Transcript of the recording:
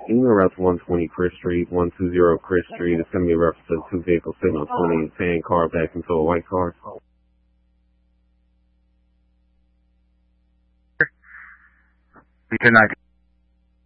Email route to 120 Chris Street, 120 Chris Street. It's going to be a reference to two vehicles sitting on 20 and tan car back into a white car. We cannot